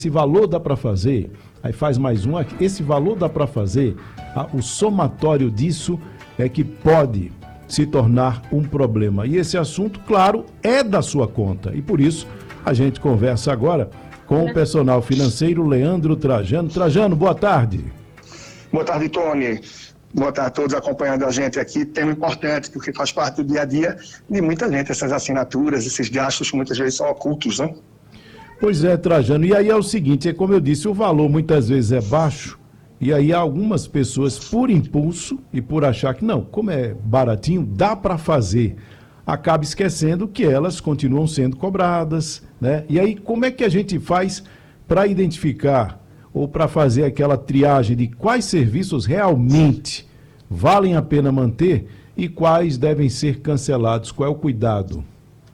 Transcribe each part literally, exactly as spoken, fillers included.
esse valor dá para fazer, aí faz mais um aqui, esse valor dá para fazer, a, o somatório disso é que pode se tornar um problema. E esse assunto, claro, é da sua conta. E por isso, a gente conversa agora com o personal financeiro Leandro Trajano. Trajano, boa tarde. Boa tarde, Tony. Boa tarde a todos acompanhando a gente aqui. Tema importante, porque faz parte do dia a dia de muita gente, essas assinaturas, esses gastos que muitas vezes são ocultos, né? Pois é, Trajano. E aí é o seguinte, é como eu disse, o valor muitas vezes é baixo, e aí algumas pessoas, por impulso e por achar que não, como é baratinho, dá para fazer, acaba esquecendo que elas continuam sendo cobradas, né? E aí como é que a gente faz para identificar ou para fazer aquela triagem de quais serviços realmente valem a pena manter e quais devem ser cancelados? Qual é o cuidado?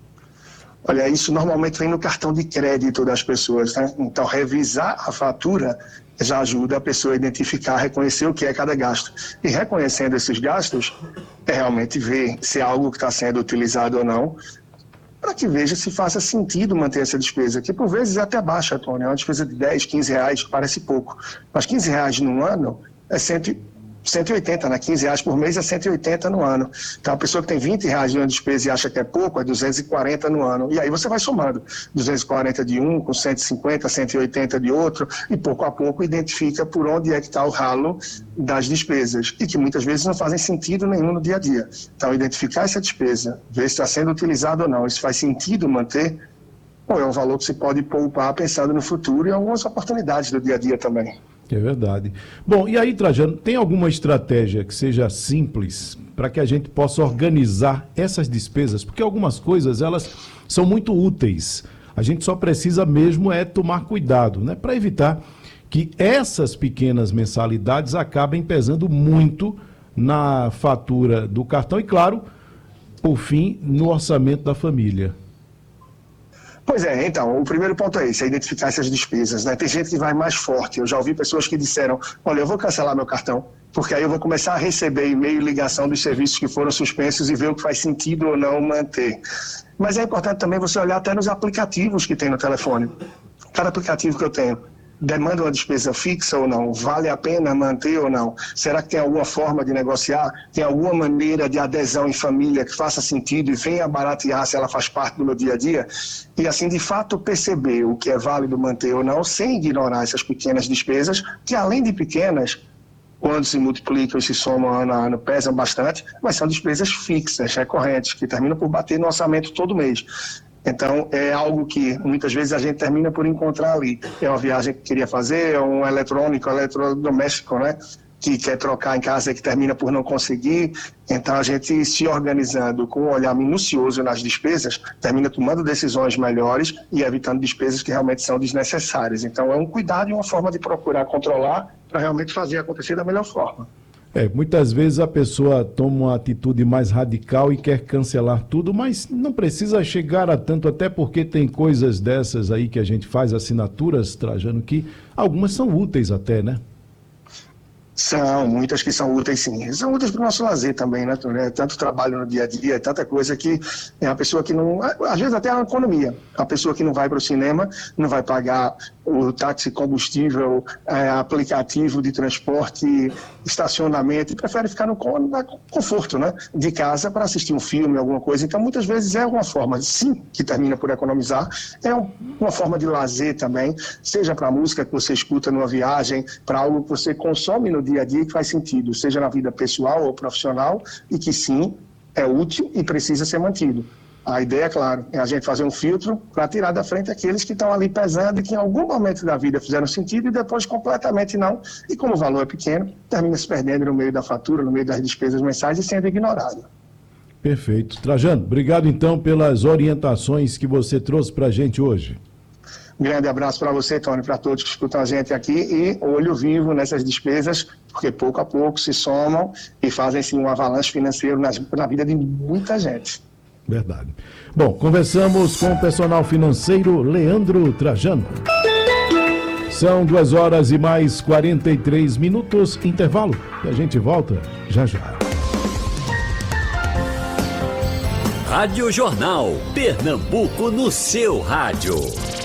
Olha, isso normalmente vem no cartão de crédito das pessoas, né? Então, revisar a fatura já ajuda a pessoa a identificar, reconhecer o que é cada gasto. E reconhecendo esses gastos, é realmente ver se é algo que está sendo utilizado ou não, para que veja se faça sentido manter essa despesa, que por vezes é até baixa, Tony. É uma despesa de dez, quinze reais, parece pouco. Mas quinze reais no ano é cento e oitenta, né? quinze reais por mês é cento e oitenta no ano. Então, a pessoa que tem vinte reais de uma despesa e acha que é pouco, é duzentos e quarenta no ano. E aí você vai somando duzentos e quarenta de um, com cento e cinquenta, cento e oitenta de outro, e pouco a pouco identifica por onde é que está o ralo das despesas, e que muitas vezes não fazem sentido nenhum no dia a dia. Então, identificar essa despesa, ver se está sendo utilizado ou não, e se faz sentido manter, ou é um valor que se pode poupar pensando no futuro e algumas oportunidades do dia a dia também. É verdade. Bom, e aí, Trajano, tem alguma estratégia que seja simples para que a gente possa organizar essas despesas? Porque algumas coisas, elas são muito úteis. A gente só precisa mesmo é tomar cuidado, né? Para evitar que essas pequenas mensalidades acabem pesando muito na fatura do cartão e, claro, por fim, no orçamento da família. Pois é, então, o primeiro ponto é esse, é identificar essas despesas, né? Tem gente que vai mais forte, eu já ouvi pessoas que disseram, olha, eu vou cancelar meu cartão, porque aí eu vou começar a receber e-mail e ligação dos serviços que foram suspensos e ver o que faz sentido ou não manter. Mas é importante também você olhar até nos aplicativos que tem no telefone. Cada aplicativo que eu tenho demanda uma despesa fixa ou não? Vale a pena manter ou não? Será que tem alguma forma de negociar? Tem alguma maneira de adesão em família que faça sentido e venha baratear se ela faz parte do meu dia a dia? E assim, de fato, perceber o que é válido manter ou não, sem ignorar essas pequenas despesas, que além de pequenas, quando se multiplicam e se somam ano a ano, pesam bastante, mas são despesas fixas, recorrentes, que terminam por bater no orçamento todo mês. Então, é algo que muitas vezes a gente termina por encontrar ali. É uma viagem que queria fazer, é um eletrônico, eletrodoméstico, né? Que quer trocar em casa e que termina por não conseguir. Então, a gente se organizando com um olhar minucioso nas despesas, termina tomando decisões melhores e evitando despesas que realmente são desnecessárias. Então, é um cuidado e uma forma de procurar controlar para realmente fazer acontecer da melhor forma. É, muitas vezes a pessoa toma uma atitude mais radical e quer cancelar tudo, mas não precisa chegar a tanto, até porque tem coisas dessas aí que a gente faz, assinaturas, Trajano, que algumas são úteis até, né? São, muitas que são úteis sim. São úteis para o nosso lazer também, né? Tanto trabalho no dia a dia, tanta coisa que é uma pessoa que não... Às vezes até a economia. A pessoa que não vai para o cinema, não vai pagar o táxi, combustível, é, aplicativo de transporte, estacionamento, e prefere ficar no conforto, né? De casa para assistir um filme, alguma coisa. Então, muitas vezes é uma forma, sim, que termina por economizar. É uma forma de lazer também, seja para a música que você escuta numa viagem, para algo que você consome no dia a dia que faz sentido, seja na vida pessoal ou profissional, e que sim, é útil e precisa ser mantido. A ideia, é claro, é a gente fazer um filtro para tirar da frente aqueles que estão ali pesando e que em algum momento da vida fizeram sentido e depois completamente não. E como o valor é pequeno, termina se perdendo no meio da fatura, no meio das despesas mensais e sendo ignorado. Perfeito. Trajano, obrigado então pelas orientações que você trouxe para a gente hoje. Um grande abraço para você, Tony, para todos que escutam a gente aqui, e olho vivo nessas despesas, porque pouco a pouco se somam e fazem sim um avalanche financeiro na, na vida de muita gente. Verdade. Bom, conversamos com o personal financeiro Leandro Trajano. São duas horas e mais quarenta e três minutos, intervalo, e a gente volta já já. Rádio Jornal, Pernambuco no seu rádio.